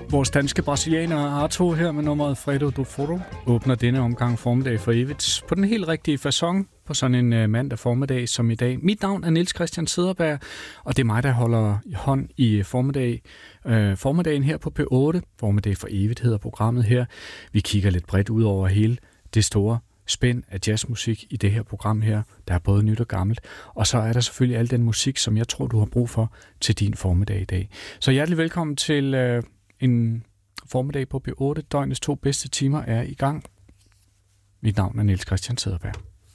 Vores danske brasilianer Arto her med nummeret Fredo do Foro åbner denne omgang formiddag for evigt på den helt rigtige facon på sådan en mandag formiddag som i dag. Mit navn er Niels Christian Cederberg, og det er mig, der holder hånd i formiddagen her på P8. Formiddag for evigt hedder programmet her. Vi kigger lidt bredt ud over hele det store spænd af jazzmusik i det her program her. Der er både nyt og gammelt. Og så er der selvfølgelig al den musik, som jeg tror, du har brug for til din formiddag i dag. Så hjertelig velkommen til en formiddag på P8. Døgnets 2 bedste timer er i gang. Mit navn er Niels Christian Cederberg.